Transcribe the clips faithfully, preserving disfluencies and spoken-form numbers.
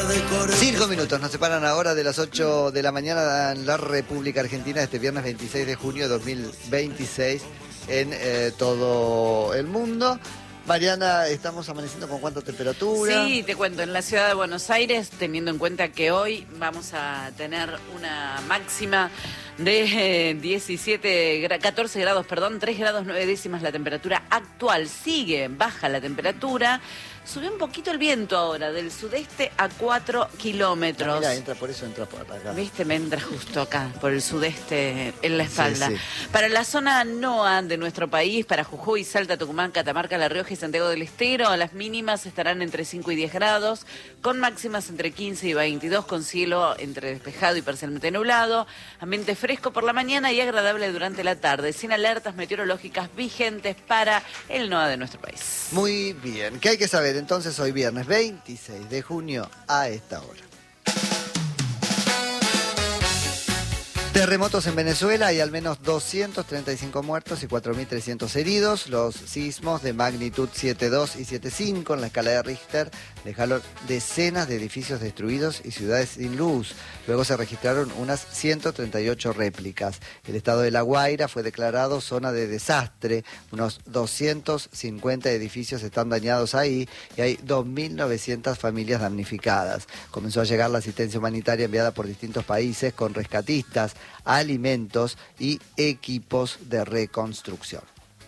Cinco minutos nos separan ahora de las ocho de la mañana en la República Argentina este viernes veintiséis de junio de dos mil veintiséis en eh, todo el mundo. Mariana, ¿estamos amaneciendo con cuánta temperatura? Sí, te cuento, en la ciudad de Buenos Aires, teniendo en cuenta que hoy vamos a tener una máxima de eh, diecisiete, catorce grados, perdón, tres grados nueve décimas la temperatura actual. Sigue baja la temperatura. Sube un poquito el viento ahora, del sudeste a cuatro kilómetros. Ah, mira, entra por eso, entra por acá. Viste, me entra justo acá, por el sudeste, en la espalda. Sí, sí. Para la zona NOA de nuestro país, para Jujuy, Salta, Tucumán, Catamarca, La Rioja y Santiago del Estero, las mínimas estarán entre cinco y diez grados, con máximas entre quince y veintidós, con cielo entre despejado y parcialmente nublado, ambiente fresco por la mañana y agradable durante la tarde, sin alertas meteorológicas vigentes para el NOA de nuestro país. Muy bien, ¿qué hay que saber entonces hoy viernes veintiséis de junio a esta hora? Terremotos en Venezuela, hay al menos doscientos treinta y cinco muertos y cuatro mil trescientos heridos. Los sismos de magnitud siete punto dos y siete punto cinco en la escala de Richter dejaron decenas de edificios destruidos y ciudades sin luz. Luego se registraron unas ciento treinta y ocho réplicas. El estado de La Guaira fue declarado zona de desastre. Unos doscientos cincuenta edificios están dañados ahí y hay dos mil novecientas familias damnificadas. Comenzó a llegar la asistencia humanitaria enviada por distintos países con rescatistas, alimentos y equipos de reconstrucción.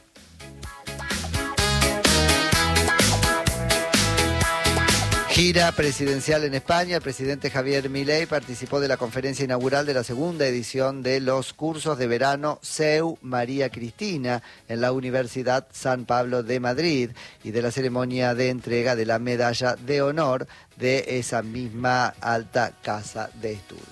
Gira presidencial en España. El presidente Javier Milei participó de la conferencia inaugural de la segunda edición de los cursos de verano C E U María Cristina en la Universidad San Pablo de Madrid y de la ceremonia de entrega de la medalla de honor de esa misma alta casa de estudios.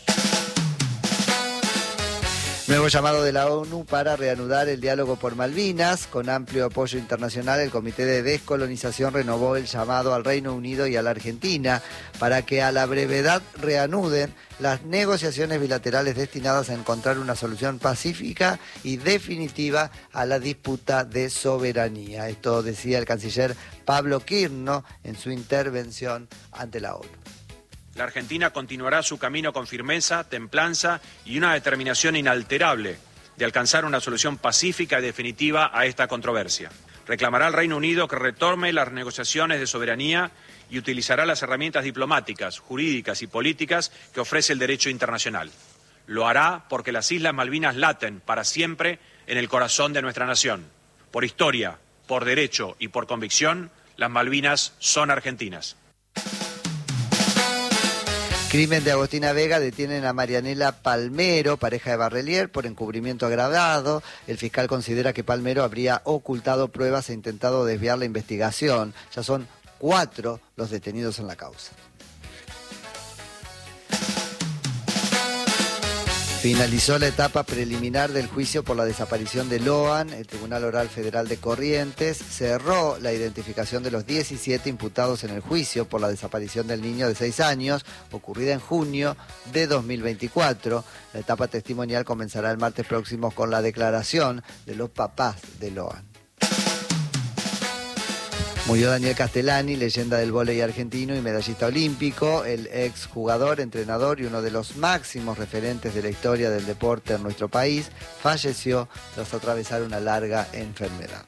Nuevo llamado de la ONU para reanudar el diálogo por Malvinas. Con amplio apoyo internacional, el Comité de Descolonización renovó el llamado al Reino Unido y a la Argentina para que a la brevedad reanuden las negociaciones bilaterales destinadas a encontrar una solución pacífica y definitiva a la disputa de soberanía. Esto decía el canciller Pablo Quirno en su intervención ante la ONU. La Argentina continuará su camino con firmeza, templanza y una determinación inalterable de alcanzar una solución pacífica y definitiva a esta controversia. Reclamará al Reino Unido que retome las negociaciones de soberanía y utilizará las herramientas diplomáticas, jurídicas y políticas que ofrece el derecho internacional. Lo hará porque las Islas Malvinas laten para siempre en el corazón de nuestra nación. Por historia, por derecho y por convicción, las Malvinas son argentinas. Crimen de Agostina Vega, detienen a Marianela Palmero, pareja de Barrelier, por encubrimiento agravado. El fiscal considera que Palmero habría ocultado pruebas e intentado desviar la investigación. Ya son cuatro los detenidos en la causa. Finalizó la etapa preliminar del juicio por la desaparición de Loan. El Tribunal Oral Federal de Corrientes cerró la identificación de los diecisiete imputados en el juicio por la desaparición del niño de seis años, ocurrida en junio de dos mil veinticuatro. La etapa testimonial comenzará el martes próximo con la declaración de los papás de Loan. Murió Daniel Castellani, leyenda del vóley argentino y medallista olímpico, el exjugador, entrenador y uno de los máximos referentes de la historia del deporte en nuestro país. Falleció tras atravesar una larga enfermedad.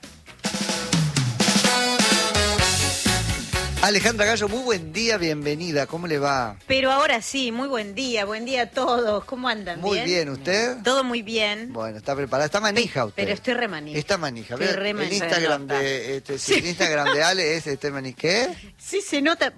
Alejandra Gallo, muy buen día, bienvenida, ¿cómo le va? Pero ahora sí, muy buen día, buen día a todos, ¿cómo andan? Muy bien, bien, ¿usted? Todo muy bien. Bueno, está preparada, está manija usted. Pero estoy remanija. Está manija, Estoy ¿ve? re El manija. Instagram de, este, sí, el Instagram de Ale es este manija, ¿qué? Sí, se nota.